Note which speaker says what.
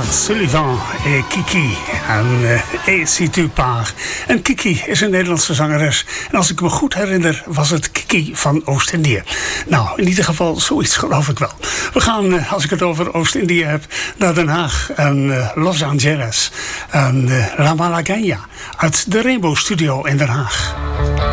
Speaker 1: Sullivan et Kiki. Et si tu pars. En Kiki is een Nederlandse zangeres. En als ik me goed herinner, was het Kiki van Oost-Indië. Nou, in ieder geval, zoiets geloof ik wel. We gaan, als ik het over Oost-Indië heb, naar Den Haag en Los Angeles. En La Malagueña uit de Rainbow Studio in Den Haag.